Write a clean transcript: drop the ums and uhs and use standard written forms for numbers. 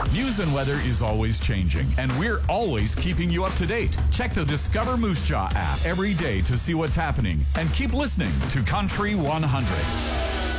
News and weather is always changing, and we're always keeping you up to date. Check the Discover Moose Jaw app every day to see what's happening, and keep listening to Country 100.